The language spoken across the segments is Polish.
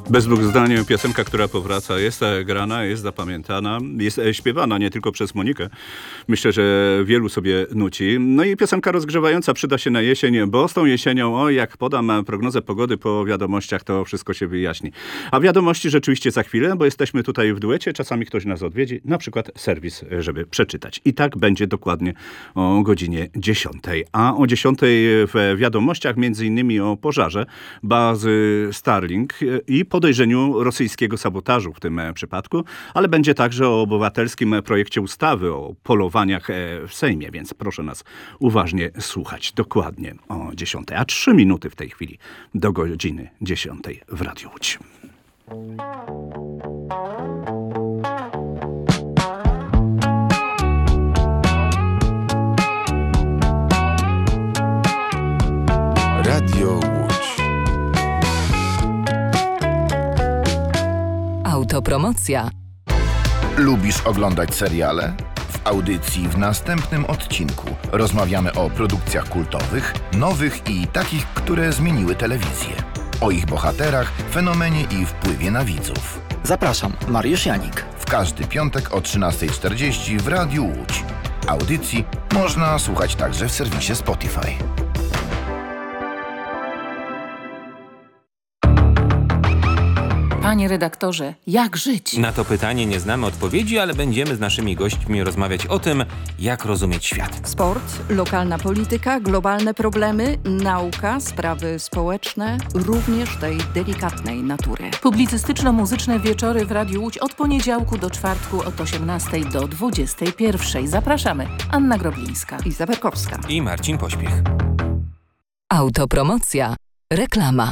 Bez dwóch zdań piosenka, która powraca, jest grana, jest zapamiętana, jest śpiewana nie tylko przez Monikę. Myślę, że wielu sobie nuci. No i piosenka rozgrzewająca przyda się na jesień, bo z tą jesienią, jak podam prognozę pogody po wiadomościach, to wszystko się wyjaśni. A wiadomości rzeczywiście za chwilę, bo jesteśmy tutaj w duecie, czasami ktoś nas odwiedzi, na przykład serwis, żeby przeczytać. I tak będzie dokładnie o godzinie 10. A o 10 w wiadomościach między innymi o pożarze bazy Starlink i podejrzeniu rosyjskiego sabotażu w tym przypadku, ale będzie także o obywatelskim projekcie ustawy o polowaniach w Sejmie, więc proszę nas uważnie słuchać. Dokładnie o 10. A 3 minuty w tej chwili do godziny 10 w Radiu Łódź. Radio Łódź. Autopromocja. Lubisz oglądać seriale? W audycji w następnym odcinku rozmawiamy o produkcjach kultowych, nowych i takich, które zmieniły telewizję. O ich bohaterach, fenomenie i wpływie na widzów. Zapraszam, Mariusz Janik. W każdy piątek o 13:40 w Radiu Łódź. Audycji można słuchać także w serwisie Spotify. Panie redaktorze, jak żyć? Na to pytanie nie znamy odpowiedzi, ale będziemy z naszymi gośćmi rozmawiać o tym, jak rozumieć świat. Sport, lokalna polityka, globalne problemy, nauka, sprawy społeczne, również tej delikatnej natury. Publicystyczno-muzyczne wieczory w Radiu Łódź od poniedziałku do czwartku od 18 do 21. Zapraszamy. Anna Groblińska i Zawerkowska i Marcin Pośpiech. Autopromocja. Reklama.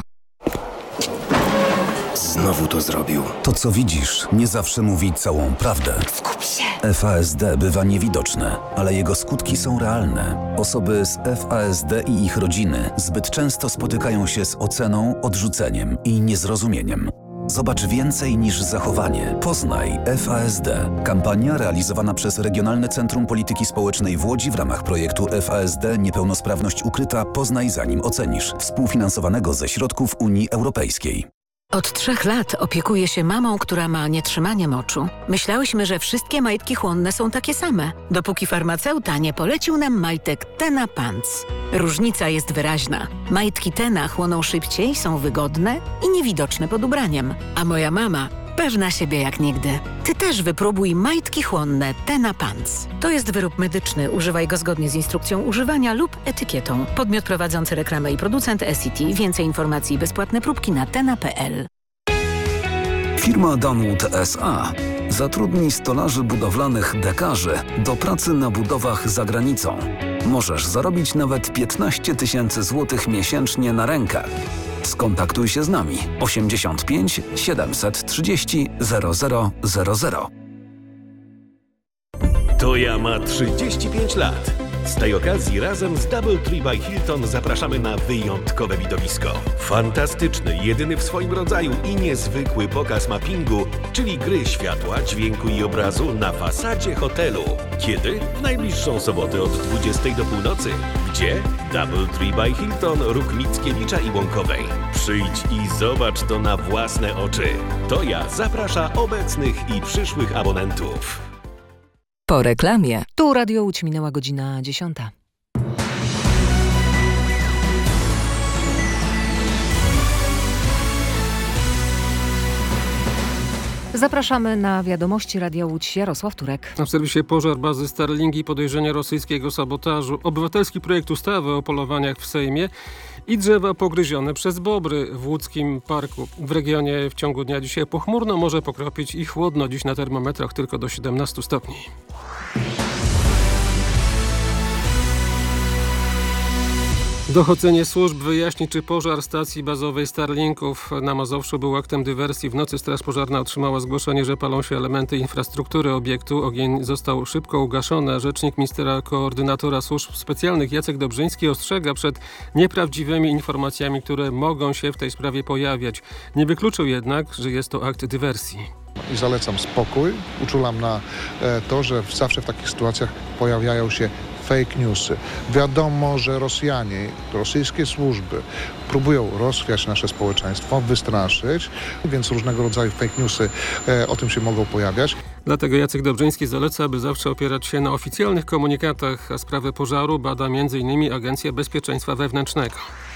Znowu to zrobił. To, co widzisz, nie zawsze mówi całą prawdę. Skup się! FASD bywa niewidoczne, ale jego skutki są realne. Osoby z FASD i ich rodziny zbyt często spotykają się z oceną, odrzuceniem i niezrozumieniem. Zobacz więcej niż zachowanie. Poznaj FASD. Kampania realizowana przez Regionalne Centrum Polityki Społecznej w Łodzi w ramach projektu FASD Niepełnosprawność ukryta. Poznaj zanim ocenisz. Współfinansowanego ze środków Unii Europejskiej. Od 3 lat opiekuję się mamą, która ma nietrzymanie moczu. Myślałyśmy, że wszystkie majtki chłonne są takie same, dopóki farmaceuta nie polecił nam majtek Tena Pants. Różnica jest wyraźna. Majtki Tena chłoną szybciej, są wygodne i niewidoczne pod ubraniem. A moja mama pewna siebie jak nigdy. Ty też wypróbuj majtki chłonne Tena Pants. To jest wyrób medyczny. Używaj go zgodnie z instrukcją używania lub etykietą. Podmiot prowadzący reklamę i producent SCT. Więcej informacji i bezpłatne próbki na tena.pl. Firma Dunwood S.A. zatrudni stolarzy budowlanych dekarzy do pracy na budowach za granicą. Możesz zarobić nawet 15 000 złotych miesięcznie na rękę. Skontaktuj się z nami 85 730 0000. Toja ma 35 lat. Z tej okazji razem z DoubleTree by Hilton zapraszamy na wyjątkowe widowisko. Fantastyczny, jedyny w swoim rodzaju i niezwykły pokaz mappingu, czyli gry światła, dźwięku i obrazu na fasadzie hotelu. Kiedy? W najbliższą sobotę od 20 do północy. Gdzie? DoubleTree by Hilton, Róg Mickiewicza i Łąkowej. Przyjdź i zobacz to na własne oczy. Toja zaprasza obecnych i przyszłych abonentów. Po reklamie. Tu Radio Łódź, minęła godzina 10. Zapraszamy na wiadomości Radia Łódź. Jarosław Turek. W serwisie pożar bazy Starlink i podejrzenia rosyjskiego sabotażu. Obywatelski projekt ustawy o polowaniach w Sejmie i drzewa pogryzione przez bobry w łódzkim parku. W regionie w ciągu dnia dzisiaj pochmurno, może pokropić i chłodno. Dziś na termometrach tylko do 17 stopni. Dochodzenie służb wyjaśni, czy pożar stacji bazowej Starlinków na Mazowszu był aktem dywersji. W nocy Straż Pożarna otrzymała zgłoszenie, że palą się elementy infrastruktury obiektu. Ogień został szybko ugaszony. Rzecznik ministra koordynatora służb specjalnych Jacek Dobrzyński ostrzega przed nieprawdziwymi informacjami, które mogą się w tej sprawie pojawiać. Nie wykluczył jednak, że jest to akt dywersji. I zalecam spokój, uczulam na to, że zawsze w takich sytuacjach pojawiają się fake newsy. Wiadomo, że Rosjanie, rosyjskie służby próbują rozchwiać nasze społeczeństwo, wystraszyć, więc różnego rodzaju fake newsy o tym się mogą pojawiać. Dlatego Jacek Dobrzyński zaleca, aby zawsze opierać się na oficjalnych komunikatach, a sprawę pożaru bada m.in. Agencja Bezpieczeństwa Wewnętrznego.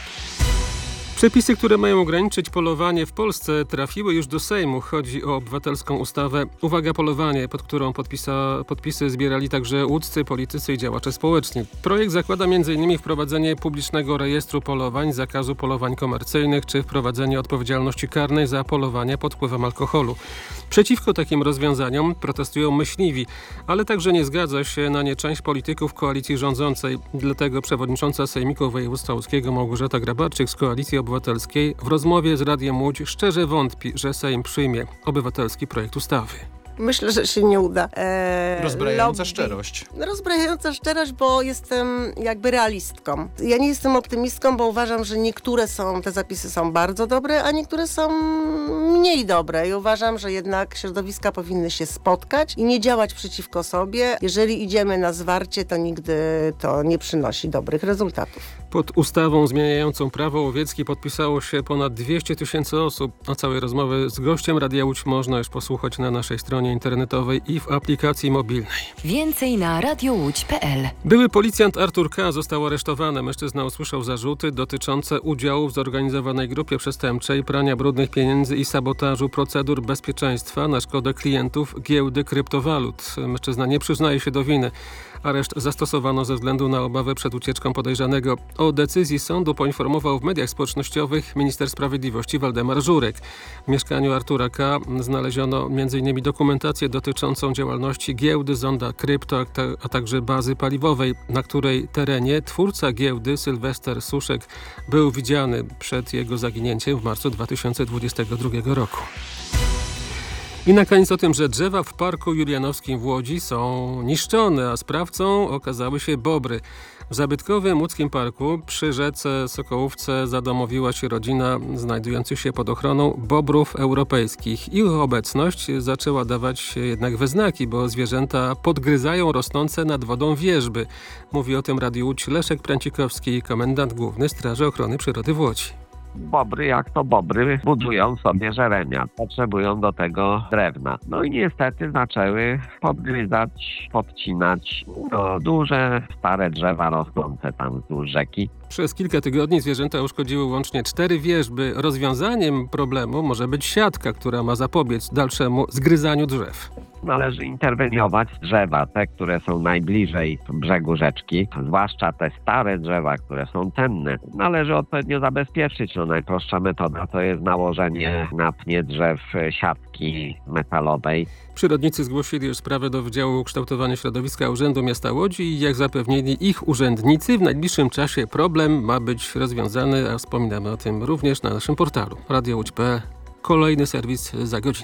Przepisy, które mają ograniczyć polowanie w Polsce, trafiły już do Sejmu. Chodzi o obywatelską ustawę Uwaga Polowanie, pod którą podpisy zbierali także łódzcy politycy i działacze społeczni. Projekt zakłada m.in. wprowadzenie publicznego rejestru polowań, zakazu polowań komercyjnych czy wprowadzenie odpowiedzialności karnej za polowanie pod wpływem alkoholu. Przeciwko takim rozwiązaniom protestują myśliwi, ale także nie zgadza się na nie część polityków koalicji rządzącej. Dlatego przewodnicząca Sejmiku Województwa Łódzkiego Małgorzata Grabarczyk z Koalicji Obywatelskiej w rozmowie z Radiem Łódź szczerze wątpi, że Sejm przyjmie obywatelski projekt ustawy. Myślę, że się nie uda. Rozbrajająca szczerość. Rozbrajająca szczerość, bo jestem jakby realistką. Ja nie jestem optymistką, bo uważam, że te zapisy są bardzo dobre, a niektóre są mniej dobre. I uważam, że jednak środowiska powinny się spotkać i nie działać przeciwko sobie. Jeżeli idziemy na zwarcie, to nigdy to nie przynosi dobrych rezultatów. Pod ustawą zmieniającą prawo łowieckie podpisało się ponad 200 000 osób. A całej rozmowy z gościem Radia Łódź można już posłuchać na naszej stronie internetowej i w aplikacji mobilnej. Więcej na radiołódź.pl. Były policjant Artur K. został aresztowany. Mężczyzna usłyszał zarzuty dotyczące udziału w zorganizowanej grupie przestępczej, prania brudnych pieniędzy i sabotażu procedur bezpieczeństwa na szkodę klientów giełdy kryptowalut. Mężczyzna nie przyznaje się do winy. Areszt zastosowano ze względu na obawę przed ucieczką podejrzanego. O decyzji sądu poinformował w mediach społecznościowych minister sprawiedliwości Waldemar Żurek. W mieszkaniu Artura K. znaleziono m.in. dokumentację dotyczącą działalności giełdy Zonda Krypto, a także bazy paliwowej, na której terenie twórca giełdy Sylwester Suszek był widziany przed jego zaginięciem w marcu 2022 roku. I na koniec o tym, że drzewa w Parku Julianowskim w Łodzi są niszczone, a sprawcą okazały się bobry. W zabytkowym łódzkim parku przy rzece Sokołówce zadomowiła się rodzina znajdujących się pod ochroną bobrów europejskich. Ich obecność zaczęła dawać jednak we znaki, bo zwierzęta podgryzają rosnące nad wodą wierzby. Mówi o tym Radiu Łódź Leszek Prancikowski, komendant główny Straży Ochrony Przyrody w Łodzi. Bobry, jak to bobry, budują sobie żeremia, potrzebują do tego drewna. No i niestety zaczęły podgryzać, podcinać duże, stare drzewa rosnące tam wzdłuż rzeki. Przez kilka tygodni zwierzęta uszkodziły łącznie 4 wierzby. Rozwiązaniem problemu może być siatka, która ma zapobiec dalszemu zgryzaniu drzew. Należy interweniować w drzewa, te, które są najbliżej brzegu rzeczki, zwłaszcza te stare drzewa, które są cenne. Należy odpowiednio zabezpieczyć. Najprostsza metoda to jest nałożenie na pnie drzew siatki metalowej. Przyrodnicy zgłosili już sprawę do Wydziału Kształtowania Środowiska Urzędu Miasta Łodzi i jak zapewnili ich urzędnicy, w najbliższym czasie problem ma być rozwiązany, a wspominamy o tym również na naszym portalu radiołódź.pl. Kolejny serwis za godzinę.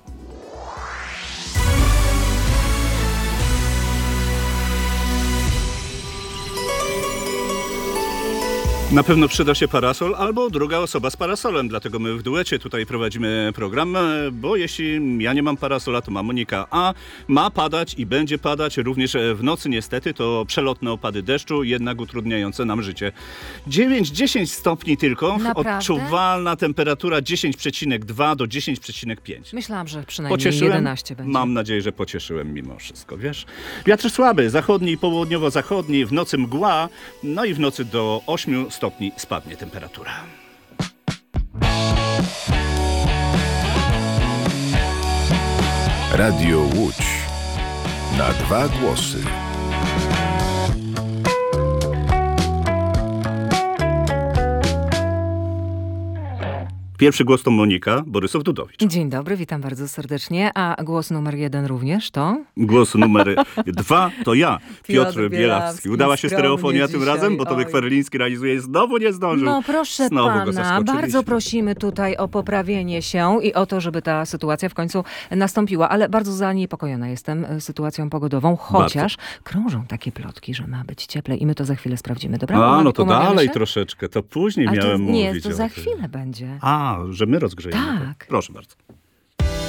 Na pewno przyda się parasol albo druga osoba z parasolem, dlatego my w duecie tutaj prowadzimy program, bo jeśli ja nie mam parasola, to ma Monika, a ma padać i będzie padać również w nocy niestety, to przelotne opady deszczu, jednak utrudniające nam życie. 9-10 stopni tylko, Naprawdę? Odczuwalna temperatura 10,2 do 10,5. Myślałam, że przynajmniej 11 będzie. Mam nadzieję, że pocieszyłem mimo wszystko, wiesz. Wiatr słaby, zachodni i południowo-zachodni, w nocy mgła, no i w nocy do 8 stopni spadnie temperatura. Radio Łódź na 2 głosy. Pierwszy głos to Monika Borysów-Dudowicz. Dzień dobry, witam bardzo serdecznie. A głos numer 1 również to? Głos numer 2 to ja, Piotr Bielawski. Udała się stereofonia tym razem, bo Tomek Ferliński realizuje i znowu nie zdążył. No proszę pana, bardzo prosimy tutaj o poprawienie się i o to, żeby ta sytuacja w końcu nastąpiła. Ale bardzo zaniepokojona jestem sytuacją pogodową, chociaż krążą takie plotki, że ma być cieplej i my to za chwilę sprawdzimy. Dobra? A, no to dalej troszeczkę, to później miałem mówić. Nie, to za chwilę będzie. A, że my rozgrzejemy. Tak. Proszę bardzo.